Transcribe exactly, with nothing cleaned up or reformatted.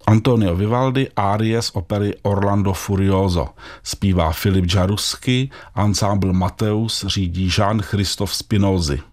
Antonio Vivaldi, árie z opery Orlando Furioso. Zpívá Filip Jarusky, ansámbl Mateus řídí Jean Christophe Spinozzi.